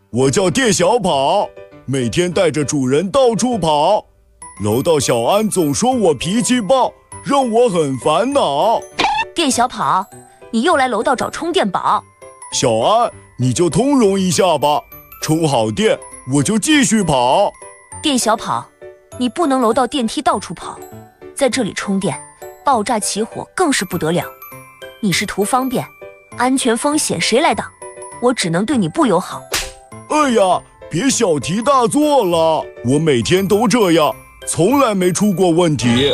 我叫店小跑，每天带着主人到处跑。楼道小安总说我脾气暴，让我很烦恼。 店小跑，你又来楼道找充电宝。 小安，你就通融一下吧，充好电我就继续跑。 店小跑，你不能楼道电梯到处跑，在这里充电，爆炸起火更是不得了。你是图方便，安全风险谁来挡？我只能对你不友好。 哎呀，别小题大做了，我每天都这样，从来没出过问题。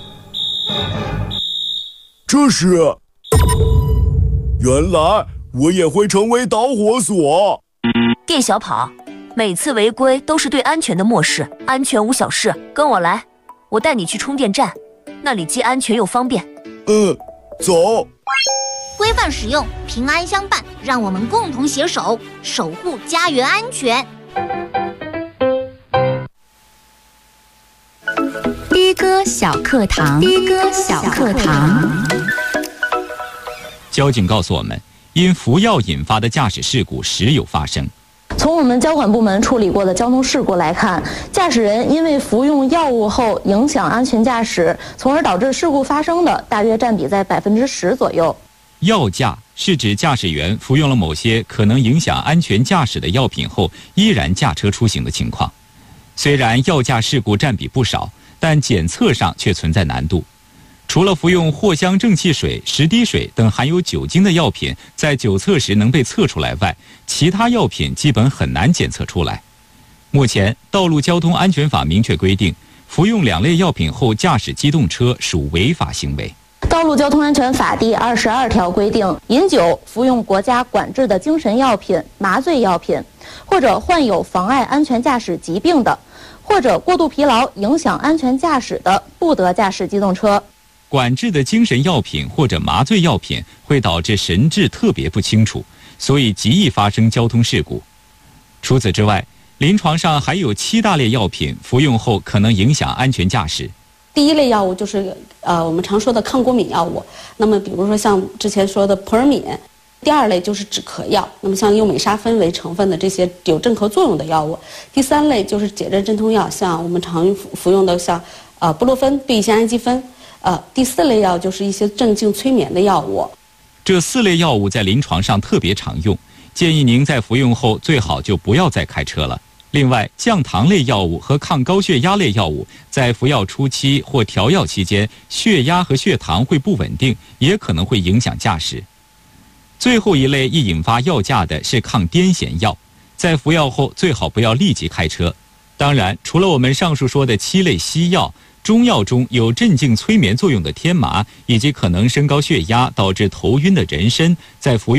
这是，原来我也会成为导火索。 店小跑，每次违规都是对安全的漠视，安全无小事，跟我来，我带你去充电站，那里既安全又方便。 走。 规范使用，平安相伴，让我们共同携手，守护家园安全。 的哥小课堂，的哥小课堂。 交警告诉我们，因服药引发的驾驶事故时有发生。 从我们交管部门处理过的交通事故来看，驾驶人因为服用药物后影响安全驾驶，从而导致事故发生的，大约占比在10%左右。 药驾是指驾驶员服用了某些可能影响安全驾驶的药品后，依然驾车出行的情况。虽然药驾事故占比不少，但检测上却存在难度。除了服用藿香正气水、十滴水等含有酒精的药品在酒测时能被测出来外，其他药品基本很难检测出来。目前，《道路交通安全法》明确规定，服用2类药品后驾驶机动车属违法行为。 《道路交通安全法》第22条规定，饮酒、服用国家管制的精神药品、麻醉药品，或者患有妨碍安全驾驶疾病的，或者过度疲劳影响安全驾驶的，不得驾驶机动车。 管制的精神药品或者麻醉药品会导致神志特别不清楚，所以极易发生交通事故。除此之外，临床上还有7大类药品服用后可能影响安全驾驶。 第一类药物就是我们常说的抗过敏药物，那么比如说像之前说的普尔敏。第2类就是止咳药，那么像右美沙芬为成分的这些有镇咳作用的药物。第3类就是解镇镇痛药，像我们常服用的像布洛芬、对乙酰氨基酚。第4类药就是一些镇静催眠的药物。 这4类药物在临床上特别常用，建议您在服用后最好就不要再开车了。另外，降糖类药物和抗高血压类药物在服药初期或调药期间，血压和血糖会不稳定，也可能会影响驾驶。最后一类易引发药驾的是抗癫痫药，在服药后最好不要立即开车。当然，除了我们上述说的7类西药，中药中有镇静催眠作用的天麻，以及可能升高血压导致头晕的人参，在服用